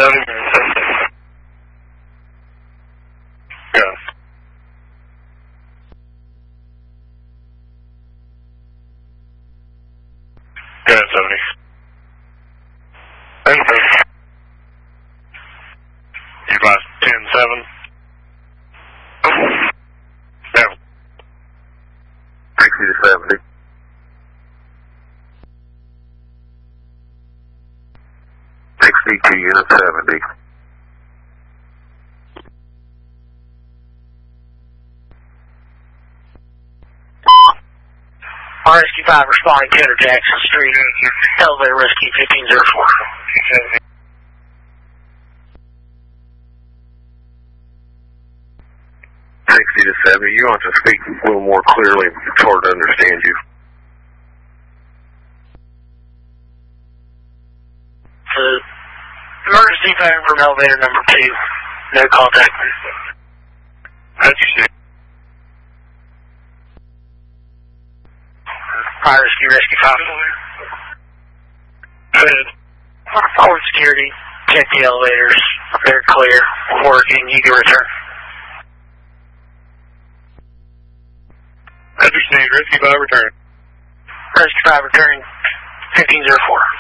70 minutes. Yeah. Good, 70. Thank you. You lost 10-7. Yeah. 60 to 70. 60 to unit 70. Rescue 5 responding to Jackson Street. Elevator Rescue 1504. 60 to 70. You want to speak a little more clearly. It's hard to understand you. Emergency phone from elevator number 2. No contact. How'd you see? Fire Rescue 5. Good. Forward security. Check the elevators. They're clear. Working. You can return. How'd you see? Rescue 5 return. Rescue 5 returning 1504.